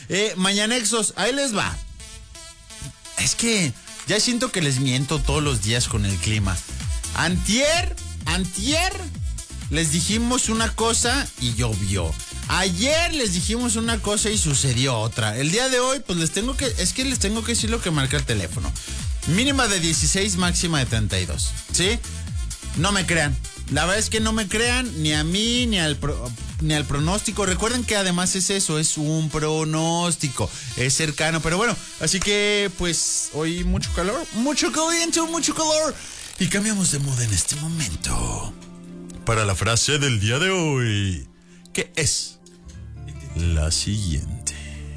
Mañanexos, ahí les va. Es que ya siento que les miento todos los días con el clima. Antier, les dijimos una cosa y llovió. Ayer les dijimos una cosa y sucedió otra. El día de hoy, pues les tengo que decir lo que marca el teléfono. Mínima de 16, máxima de 32. ¿Sí? No me crean. La verdad es que no me crean ni a mí ni al pronóstico. Recuerden que además es eso, es un pronóstico, es cercano. Pero bueno, así que pues hoy mucho calor, mucho caliente, mucho calor. Y cambiamos de moda en este momento para la frase del día de hoy, que es la siguiente.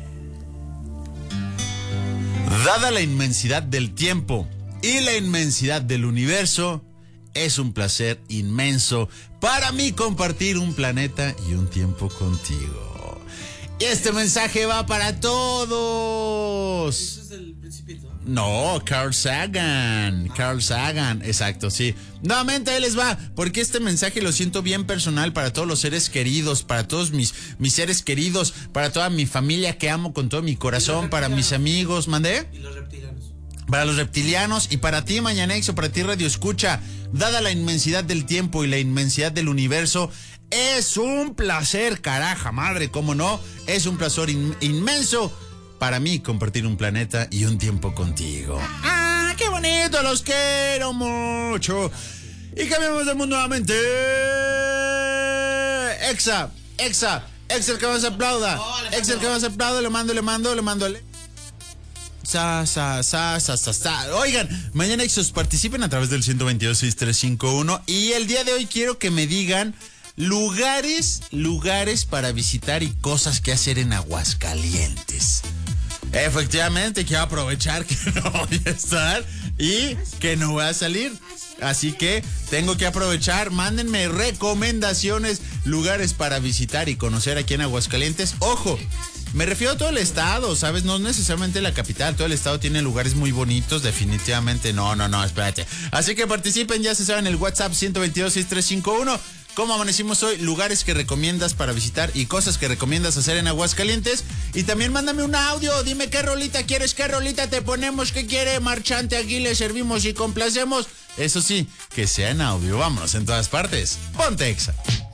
Dada la inmensidad del tiempo y la inmensidad del universo, es un placer inmenso para mí compartir un planeta y un tiempo contigo. Y este mensaje va para todos. ¿Eso es el Principito? No, Carl Sagan, exacto, sí. Nuevamente ahí les va, porque este mensaje lo siento bien personal para todos los seres queridos, para todos mis seres queridos, para toda mi familia que amo con todo mi corazón, para mis amigos, ¿mandé? Y los reptilianos. Para los reptilianos y para ti, Mañanexo, para ti, Radio Escucha. Dada la inmensidad del tiempo y la inmensidad del universo, es un placer, caraja madre, ¿cómo no? Es un placer inmenso para mí compartir un planeta y un tiempo contigo. ¡Ah, qué bonito! Los quiero mucho. Y cambiamos de mundo nuevamente. Exa, el que más aplauda. Exa, el que más aplauda, le mando. Oigan, Mañanexos, participen a través del 122-6351 y el día de hoy quiero que me digan lugares para visitar y cosas que hacer en Aguascalientes. Efectivamente, quiero aprovechar que no voy a estar y que no voy a salir. Así que tengo que aprovechar, mándenme recomendaciones, lugares para visitar y conocer aquí en Aguascalientes. Ojo, me refiero a todo el estado, ¿sabes? No necesariamente la capital, todo el estado tiene lugares muy bonitos, definitivamente. No, espérate. Así que participen, ya se saben, el WhatsApp 122-6351. ¿Cómo amanecimos hoy? Lugares que recomiendas para visitar y cosas que recomiendas hacer en Aguascalientes. Y también mándame un audio, dime qué rolita quieres, qué rolita te ponemos, qué quiere Marchante, aquí le servimos y complacemos. Eso sí, que sea en audio, vámonos en todas partes. Ponte Exa.